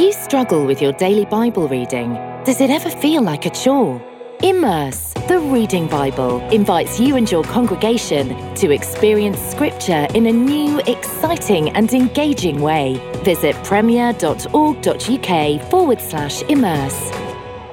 you struggle with your daily Bible reading? Does it ever feel like a chore? Immerse, the Reading Bible, invites you and your congregation to experience Scripture in a new, exciting and engaging way. Visit premier.org.uk/immerse.